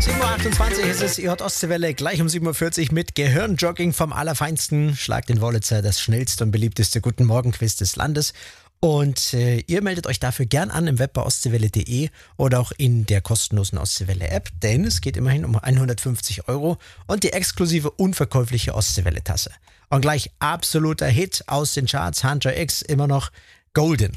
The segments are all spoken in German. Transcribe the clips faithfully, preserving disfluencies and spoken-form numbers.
sieben Uhr achtundzwanzig ist es, ihr hört Ostseewelle gleich um sieben Uhr vierzig mit Gehirnjogging vom Allerfeinsten. Schlagt den Wollitzer, das schnellste und beliebteste Guten Morgen-Quiz des Landes. Und äh, ihr meldet euch dafür gern an im Web bei ostseewelle punkt de oder auch in der kostenlosen Ostseewelle-App, denn es geht immerhin um hundertfünfzig Euro und die exklusive unverkäufliche Ostseewelle-Tasse. Und gleich absoluter Hit aus den Charts, Hunter X, immer noch Golden.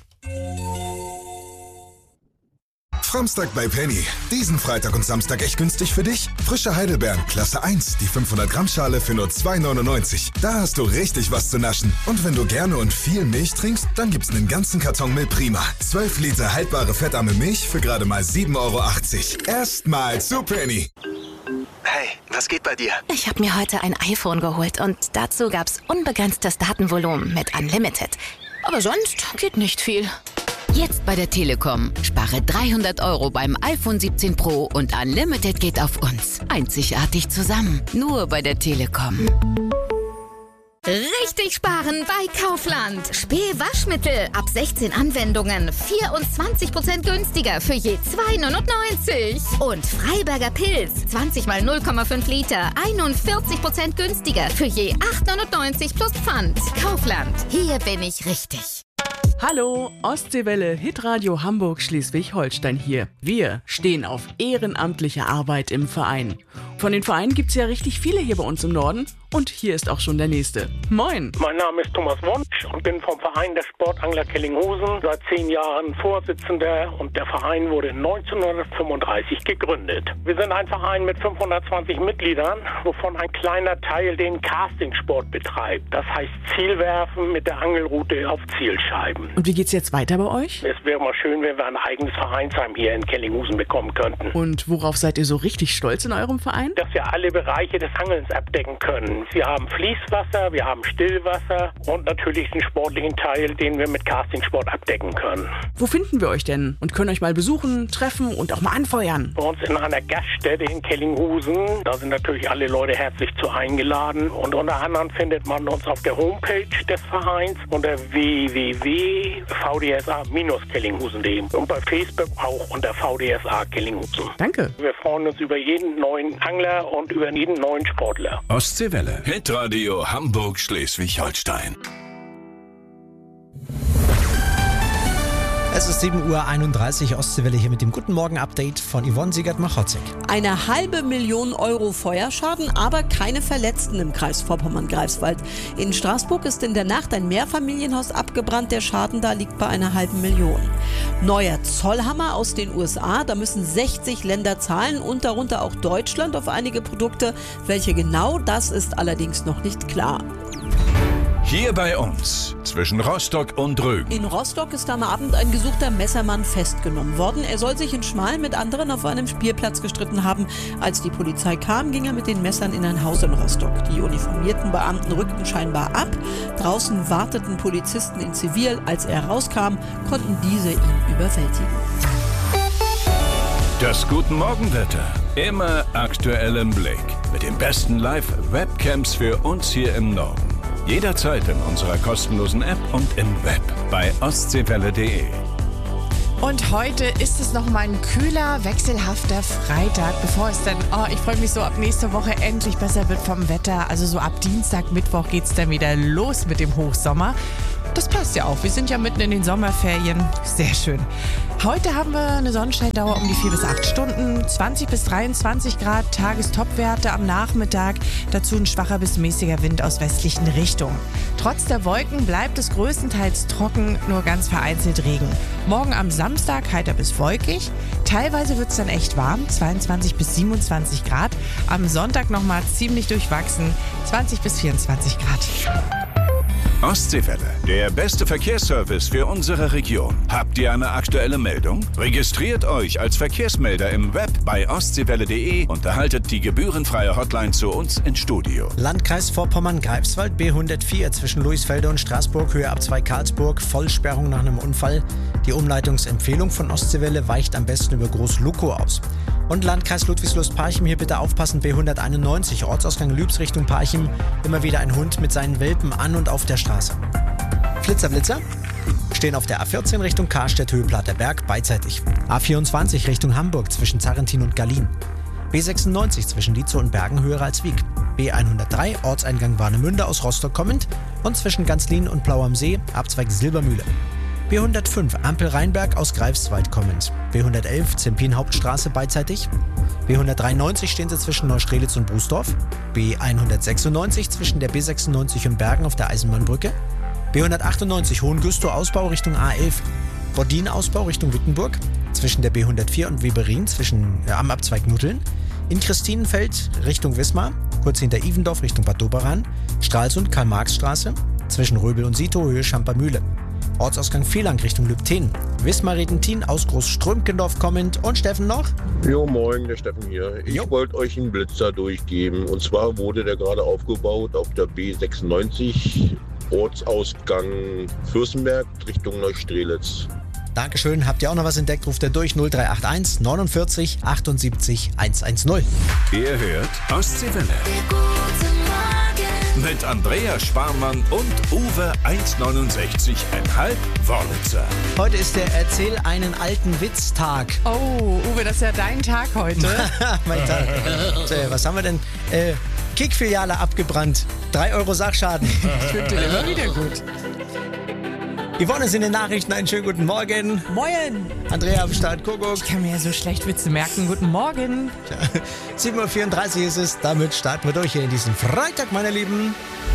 Framstag bei Penny. Diesen Freitag und Samstag echt günstig für dich? Frische Heidelbeeren, Klasse eins, die fünfhundert Gramm Schale für nur zwei neunundneunzig. Da hast du richtig was zu naschen. Und wenn du gerne und viel Milch trinkst, dann gibt's einen ganzen Karton Milch Prima. zwölf Liter haltbare fettarme Milch für gerade mal sieben Euro achtzig. Erstmal zu Penny. Hey, was geht bei dir? Ich habe mir heute ein iPhone geholt und dazu gab's unbegrenztes Datenvolumen mit Unlimited. Aber sonst geht nicht viel. Jetzt bei der Telekom. Spare dreihundert Euro beim iPhone siebzehn Pro und Unlimited geht auf uns. Einzigartig zusammen. Nur bei der Telekom. Richtig sparen bei Kaufland. Spee-Waschmittel ab sechzehn Anwendungen. vierundzwanzig Prozent günstiger für je zwei neunundneunzig. Und Freiberger Pilz. zwanzig mal null Komma fünf Liter. einundvierzig Prozent günstiger für je acht neunundneunzig plus Pfand. Kaufland. Hier bin ich richtig. Hallo, Ostseewelle, Hitradio Hamburg Schleswig-Holstein hier. Wir stehen auf ehrenamtliche Arbeit im Verein. Von den Vereinen gibt's ja richtig viele hier bei uns im Norden. Und hier ist auch schon der nächste. Moin! Mein Name ist Thomas Wunsch und bin vom Verein der Sportangler Kellinghusen seit zehn Jahren Vorsitzender und der Verein wurde neunzehnhundertfünfunddreißig gegründet. Wir sind ein Verein mit fünfhundertzwanzig Mitgliedern, wovon ein kleiner Teil den Castingsport betreibt. Das heißt Zielwerfen mit der Angelrute auf Zielscheiben. Und wie geht's jetzt weiter bei euch? Es wäre mal schön, wenn wir ein eigenes Vereinsheim hier in Kellinghusen bekommen könnten. Und worauf seid ihr so richtig stolz in eurem Verein? Dass wir alle Bereiche des Angelns abdecken können. Wir haben Fließwasser, wir haben Stillwasser und natürlich den sportlichen Teil, den wir mit Castingsport abdecken können. Wo finden wir euch denn und können euch mal besuchen, treffen und auch mal anfeuern? Bei uns in einer Gaststätte in Kellinghusen. Da sind natürlich alle Leute herzlich zu eingeladen. Und unter anderem findet man uns auf der Homepage des Vereins unter w w w punkt v d s a Bindestrich kellinghusen punkt de und bei Facebook auch unter V D S A Kellinghusen. Danke. Wir freuen uns über jeden neuen Angler und über jeden neuen Sportler. Ostseewelle. Hitradio Hamburg Schleswig-Holstein. Es ist sieben Uhr einunddreißig, Ostseewelle hier mit dem Guten Morgen-Update von Yvonne Siegert-Machotzig. Eine halbe Million Euro Feuerschaden, aber keine Verletzten im Kreis Vorpommern-Greifswald. In Straßburg ist in der Nacht ein Mehrfamilienhaus abgebrannt. Der Schaden da liegt bei einer halben Million. Neuer Zollhammer aus den U S A. Da müssen sechzig Länder zahlen und darunter auch Deutschland auf einige Produkte. Welche genau, das ist allerdings noch nicht klar. Hier bei uns, zwischen Rostock und Rügen. In Rostock ist am Abend ein gesuchter Messermann festgenommen worden. Er soll sich in Schmalen mit anderen auf einem Spielplatz gestritten haben. Als die Polizei kam, ging er mit den Messern in ein Haus in Rostock. Die uniformierten Beamten rückten scheinbar ab. Draußen warteten Polizisten in Zivil. Als er rauskam, konnten diese ihn überwältigen. Das Guten Morgenwetter. Immer aktuell im Blick. Mit den besten Live-Webcams für uns hier im Norden. Jederzeit in unserer kostenlosen App und im Web bei ostseewelle punkt de. Und heute ist es noch mal ein kühler, wechselhafter Freitag, bevor es dann, oh, ich freue mich so, ab nächste Woche endlich besser wird vom Wetter. Also so ab Dienstag, Mittwoch geht es dann wieder los mit dem Hochsommer. Das passt ja auch. Wir sind ja mitten in den Sommerferien. Sehr schön. Heute haben wir eine Sonnenscheindauer um die vier bis acht Stunden, zwanzig bis dreiundzwanzig Grad, Tagestopwerte am Nachmittag, dazu ein schwacher bis mäßiger Wind aus westlichen Richtungen. Trotz der Wolken bleibt es größtenteils trocken, nur ganz vereinzelt Regen. Morgen am Samstag heiter bis wolkig, teilweise wird es dann echt warm, zweiundzwanzig bis siebenundzwanzig Grad. Am Sonntag nochmal ziemlich durchwachsen, zwanzig bis vierundzwanzig Grad. Ostseewelle, der beste Verkehrsservice für unsere Region. Habt ihr eine aktuelle Meldung? Registriert euch als Verkehrsmelder im Web bei ostseewelle punkt de und erhaltet die gebührenfreie Hotline zu uns ins Studio. Landkreis Vorpommern-Greifswald, B hundertvier zwischen Luisfelde und Straßburg, Höhe ab zwei Karlsburg, Vollsperrung nach einem Unfall. Die Umleitungsempfehlung von Ostseewelle weicht am besten über Groß-Lukow aus. Und Landkreis Ludwigslust-Parchim, hier bitte aufpassen, B hunderteinundneunzig, Ortsausgang Lübs Richtung Parchim. Immer wieder ein Hund mit seinen Welpen an und auf der Straße. Flitzer, Blitzer. Stehen auf der A vierzehn Richtung Karstedt, Höhe Platterberg, beidseitig. A vierundzwanzig Richtung Hamburg zwischen Zarrentin und Gallien. B sechsundneunzig zwischen Dietzow und Bergen höher als Wiek. B hundertdrei Ortseingang Warnemünde aus Rostock kommend und zwischen Ganzlin und Plau am See Abzweig Silbermühle. B hundertfünf Ampel Rheinberg aus Greifswald kommend. B hundertelf Zempin Hauptstraße beidseitig. B hundertdreiundneunzig stehen sie zwischen Neustrelitz und Bußdorf. B hundertsechsundneunzig zwischen der B sechsundneunzig und Bergen auf der Eisenbahnbrücke. B hundertachtundneunzig Hohengüstow Ausbau Richtung A elf. Bordin Ausbau Richtung Wittenburg. Zwischen der B hundertvier und Weberin zwischen, äh, am Abzweig Nutteln. In Christinenfeld Richtung Wismar. Kurz hinter Ivendorf Richtung Bad Doberan. Stralsund Karl-Marx-Straße. Zwischen Röbel und Sito Höhe Schampermühle. Ortsausgang Vehlang Richtung Lübten. Wismar-Redentin aus Groß-Strömkendorf kommend. Und Steffen noch? Jo, moin, der Steffen hier. Ich wollte euch einen Blitzer durchgeben. Und zwar wurde der gerade aufgebaut auf der B sechsundneunzig, Ortsausgang Fürstenberg Richtung Neustrelitz. Dankeschön. Habt ihr auch noch was entdeckt? Ruft er durch null drei acht eins neunundvierzig achtundsiebzig hundertzehn. Ihr hört Ostseewelle. Mit Andrea Sparmann und Uwe eins neunundsechzig Komma fünf Wörlitzer. Heute ist der Erzähl einen alten Witz-Tag. Oh, Uwe, das ist ja dein Tag heute. Mein Tag. So, was haben wir denn? Äh, Kick-Filiale abgebrannt. drei Euro Sachschaden. Das wird dir immer wieder gut. Yvonne ist in den Nachrichten. Einen schönen guten Morgen. Moin. Andrea am Start, Kuckuck. Ich kann mir ja so schlecht Witze merken. Guten Morgen. sieben Uhr vierunddreißig ist es. Damit starten wir durch hier in diesem Freitag, meine Lieben.